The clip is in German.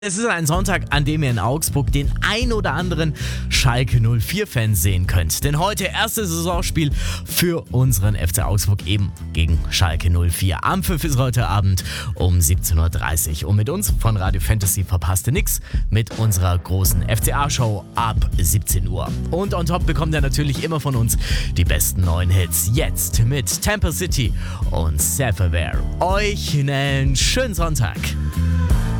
Es ist ein Sonntag, an dem ihr in Augsburg den ein oder anderen Schalke 04-Fan sehen könnt. Denn heute erste Saisonspiel für unseren FC Augsburg eben gegen Schalke 04. Am Pfiff ist heute Abend um 17.30 Uhr. Und mit uns von Radio Fantasy verpasst ihr nix mit unserer großen FCA-Show ab 17 Uhr. Und on top bekommt ihr natürlich immer von uns die besten neuen Hits. Jetzt mit Tampa City und Self-Aware. Euch einen schönen Sonntag.